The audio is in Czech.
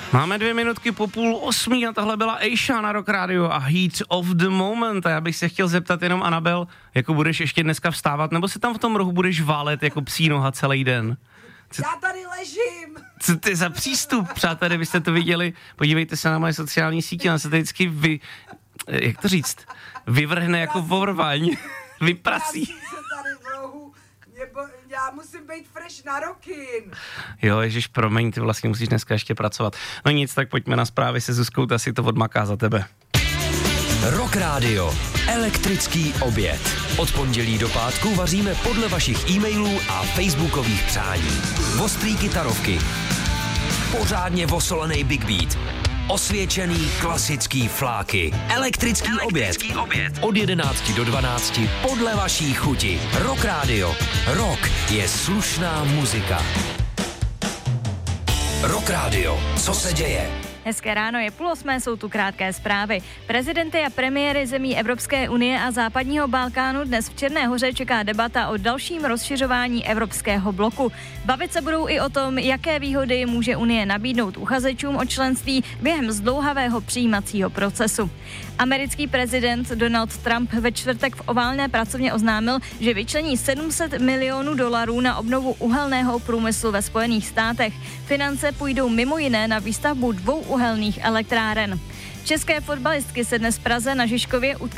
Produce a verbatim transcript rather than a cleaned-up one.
Máme dvě minutky po půl osmí a tohle byla Aisha na Rock Radio a Heat of the Moment. A já bych se chtěl zeptat jenom, Anabel, jako budeš ještě dneska vstávat, nebo si tam v tom rohu budeš válet jako psí noha celý den? Co, já tady ležím. Co to je za přístup, přátelé, byste to viděli? Podívejte se na moje sociální sítě, on se tady vždycky vy, jak to říct, vyvrhne jako vorvaň, vyprasí. Nebo já musím být fresh na rokin. Jo, ježiš, promiň, ty vlastně musíš dneska ještě pracovat. No nic, tak pojďme na zprávy se Zuzkou, ta si to odmaká za tebe. Rock Radio. Elektrický oběd. Od pondělí do pátku vaříme podle vašich e-mailů a facebookových přání. Ostrý kytarovky. Pořádně vosolený Big Beat. Osvědčený klasický fláky. Elektrický, Elektrický oběd. oběd. Od jedenácti do dvanácti podle vaší chuti. Rock Radio. Rock je slušná muzika. Rock Radio. Co se děje? Hezké ráno, je půl osmé, jsou tu krátké zprávy. Prezidenty a premiéry zemí Evropské unie a západního Balkánu dnes v Černé Hoře čeká debata o dalším rozšiřování evropského bloku. Bavit se budou i o tom, jaké výhody může Unie nabídnout uchazečům o členství během zdlouhavého přijímacího procesu. Americký prezident Donald Trump ve čtvrtek v oválné pracovně oznámil, že vyčlení sedm set milionů dolarů na obnovu uhelného průmyslu ve Spojených státech. Finance půjdou mimo jiné na výstavbu dvou uhelných elektráren. České fotbalistky se dnes v Praze na Žižkově utkaly